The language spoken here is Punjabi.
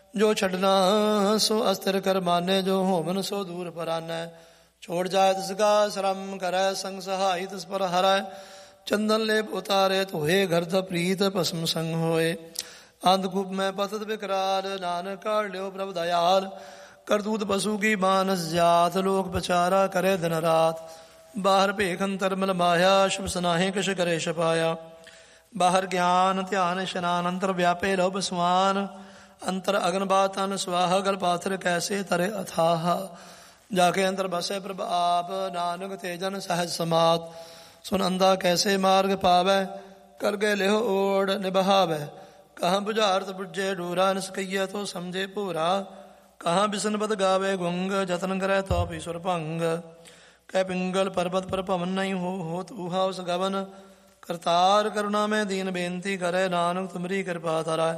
ਜੋ ਛੱਡਣਾ ਸੋ ਅਸਥਿਰ ਕਰ ਮਾਨੇ, ਜੋ ਹੋਵਨ ਸੋ ਦੂਰ ਪਰਾਨੈ। ਛੋੜ ਜਾਏ ਤਿਸ ਕਾ ਸ਼ਰਮ ਕਰੈ, ਸੰਗ ਸਹਾਈ ਤਿਸ ਪਰ ਹਰੈ। ਚੰਦਨ ਲੇਪ ਉਤਾਰੇ ਧੋਏ, ਗਰਦ ਪ੍ਰੀਤ ਭਸਮ ਸੰਗ ਹੋਏ। ਅੰਧਕੂਪ ਮੈਂ ਪਤਤ ਵਿਕਰਾਲ, ਨਾਨਕ ਕਾਢ ਲਿਓ ਪ੍ਰਭ ਦਇਆਲ। ਕਰਤੂਤ ਪਸ਼ੂ ਕੀ ਮਾਨਸ ਜਾਤ, ਲੋਕ ਪਚਾਰਾ ਕਰੇ ਦਿਨ ਰਾਤ। ਬਾਹਰ ਭੇਖ ਅੰਤਰ ਮਲ ਮਾਇਆ, ਸ਼ੁਭ ਸਨਾਹੇ ਕਿਛ ਕਰੇ ਛਪਾਇਆ। ਬਾਹਰ ਗਿਆਨ ਧਿਆਨ ਇਸ਼ਨਾਨ, ਅੰਤਰ ਵਿਆਪੇ ਲਉ ਬਸਵਾਨ। ਅੰਤਰ ਅਗਨ ਬਾਤਨ ਸੁਆਹ, ਗਲ ਪਾਥਰ ਕੈਸੇ ਤਰੇ ਅਥਾਹ। ਜਾ ਕੇ ਅੰਦਰ ਬਸੇ ਪ੍ਰਭ ਆਪ, ਨਾਨਕ ਤੇ ਜਨ ਸਹਿਜ ਸਮਾਤ। ਸੁਨ ਅੰਧਾ ਕੈਸੇ ਮਾਰਗ ਪਾਵੈ, ਕਰ ਗਏ ਲਿਓ ਓੜ ਨਿਭਾਵੈ। ਕਹਾਂ ਬੁਝਾਰਤ ਬੁਝੇ ਡੋਰਾ, ਨਿਸਕਈਆ ਤੋ ਸਮਝੇ ਭੋਰਾ। ਕਹਾਂ ਬਿਸਨ ਬਦ ਗਾਵੇ ਗੁੰਗ, ਜਤਨ ਕਰੈ ਤੋ ਪੀਸੁਰ ਭੰਗ। ਕਹਿ ਪਿੰਗਲ ਪਰਬਤ ਪਰ ਭਵਨ ਨਹੀਂ ਹੋਤ ਊਹਾ ਉਸ ਗਵਨ। ਕਰਤਾਰ ਕਰੁਣਾ ਮੈਂ ਦੀਨ ਬੇਨਤੀ ਕਰੇ, ਨਾਨਕ ਤੁਮਰੀ ਕਿਰਪਾ ਧਰੈ।